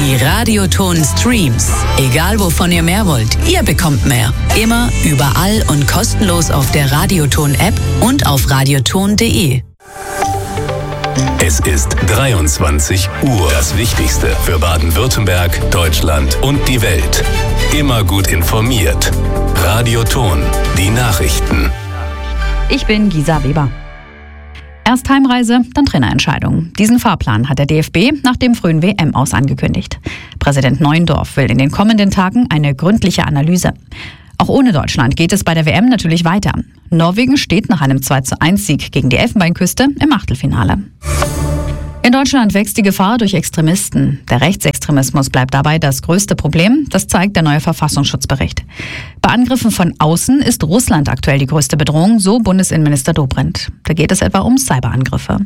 Die Radioton Streams. Egal wovon ihr mehr wollt, ihr bekommt mehr. Immer, überall und kostenlos auf der Radioton App und auf radioton.de. Es ist 23 Uhr. Das Wichtigste für Baden-Württemberg, Deutschland und die Welt. Immer gut informiert. Radioton, die Nachrichten. Ich bin Gisa Weber. Erst Heimreise, dann Trainerentscheidung. Diesen Fahrplan hat der DFB nach dem frühen WM-Aus angekündigt. Präsident Neuendorf will in den kommenden Tagen eine gründliche Analyse. Auch ohne Deutschland geht es bei der WM natürlich weiter. Norwegen steht nach einem 2:1-Sieg gegen die Elfenbeinküste im Achtelfinale. In Deutschland wächst die Gefahr durch Extremisten. Der Rechtsextremismus bleibt dabei das größte Problem, das zeigt der neue Verfassungsschutzbericht. Bei Angriffen von außen ist Russland aktuell die größte Bedrohung, so Bundesinnenminister Dobrindt. Da geht es etwa um Cyberangriffe.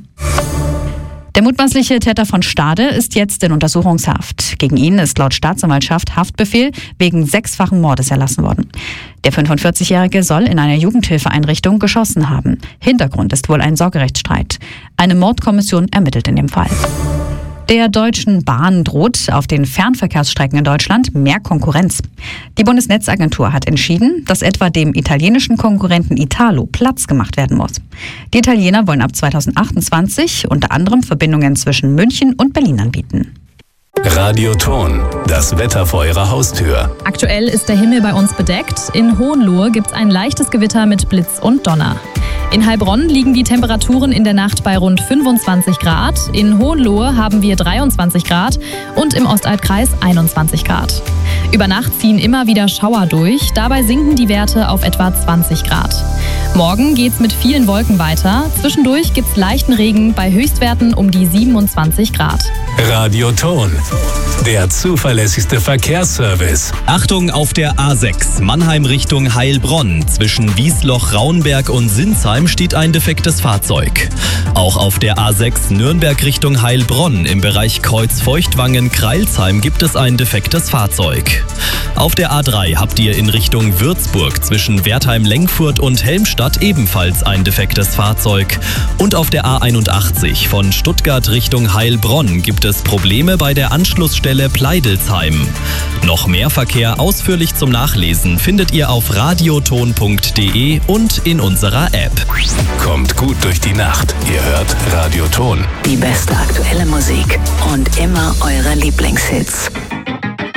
Der mutmaßliche Täter von Stade ist jetzt in Untersuchungshaft. Gegen ihn ist laut Staatsanwaltschaft Haftbefehl wegen 6-fachen Mordes erlassen worden. Der 45-Jährige soll in einer Jugendhilfeeinrichtung geschossen haben. Hintergrund ist wohl ein Sorgerechtsstreit. Eine Mordkommission ermittelt in dem Fall. Der Deutschen Bahn droht auf den Fernverkehrsstrecken in Deutschland mehr Konkurrenz. Die Bundesnetzagentur hat entschieden, dass etwa dem italienischen Konkurrenten Italo Platz gemacht werden muss. Die Italiener wollen ab 2028 unter anderem Verbindungen zwischen München und Berlin anbieten. Radioton, das Wetter vor Ihrer Haustür. Aktuell ist der Himmel bei uns bedeckt. In Hohenlohe gibt es ein leichtes Gewitter mit Blitz und Donner. In Heilbronn liegen die Temperaturen in der Nacht bei rund 25 Grad. In Hohenlohe haben wir 23 Grad und im Ostalbkreis 21 Grad. Über Nacht ziehen immer wieder Schauer durch. Dabei sinken die Werte auf etwa 20 Grad. Morgen geht's mit vielen Wolken weiter. Zwischendurch gibt's leichten Regen bei Höchstwerten um die 27 Grad. Radioton, der zuverlässigste Verkehrsservice. Achtung auf der A6, Mannheim Richtung Heilbronn. Zwischen Wiesloch, Raunberg und Sinsheim steht ein defektes Fahrzeug. Auch auf der A6 Nürnberg Richtung Heilbronn im Bereich Kreuz-Feuchtwangen-Kreilsheim gibt es ein defektes Fahrzeug. Auf der A3 habt ihr in Richtung Würzburg zwischen Wertheim-Lengfurt und Helmstadt ebenfalls ein defektes Fahrzeug. Und auf der A81 von Stuttgart Richtung Heilbronn gibt es Probleme bei der Anschlussstelle Pleidelsheim. Noch mehr Verkehr ausführlich zum Nachlesen findet ihr auf radioton.de und in unserer App. Kommt gut durch die Nacht. Ihr hört Radioton. Die beste aktuelle Musik und immer eure Lieblingshits.